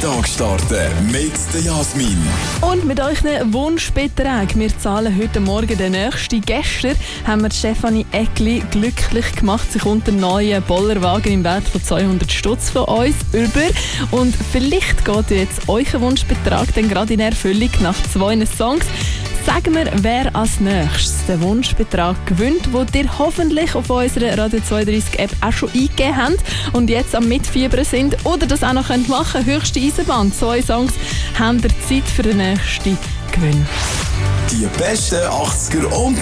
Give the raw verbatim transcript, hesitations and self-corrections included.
Tag starten mit der Jasmin. Und mit euren Wunschbeträgen. Wir zahlen heute Morgen den nächsten. Gestern haben wir Stefanie Eckli glücklich gemacht. Sie kommt einen neuen Bollerwagen im Wert von zweihundert Stutz von uns über. Und vielleicht geht jetzt euer Wunschbetrag dann gerade in Erfüllung nach zwei Songs. Sagen wir, wer als nächstes den Wunschbetrag gewinnt, den ihr hoffentlich auf unserer Radio zweiunddreißig App auch schon eingegeben habt und jetzt am Mitfiebern sind oder das auch noch machen könnt. Höchste Eisenbahn, zwei Songs, habt ihr Zeit für den nächsten Gewinn. Die besten achtziger und